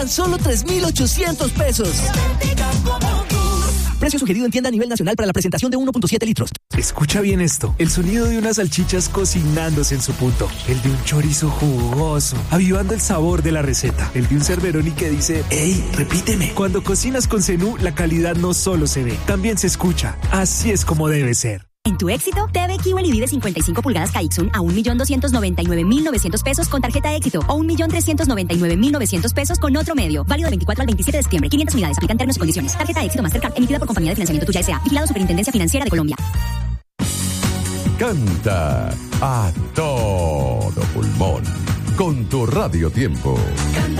Solo 3,800 pesos. Precio sugerido en tienda a nivel nacional para la presentación de 1.7 litros. Escucha bien esto. El sonido de unas salchichas cocinándose en su punto. El de un chorizo jugoso, avivando el sabor de la receta. El de un Cerberoni que dice, ¡ey, repíteme! Cuando cocinas con Zenú, la calidad no solo se ve, también se escucha. Así es como debe ser. En tu éxito, TV Kiwel y Vive 55 pulgadas Caixun a 1.299.900 pesos con tarjeta éxito o 1.399.900 pesos con otro medio. Válido del 24 al 27 de septiembre. 500 unidades. Aplican términos y condiciones. Tarjeta éxito Mastercard emitida por Compañía de Financiamiento Tuya S.A. Vigilado Superintendencia Financiera de Colombia. Canta a todo pulmón con tu Radio Tiempo. Canta.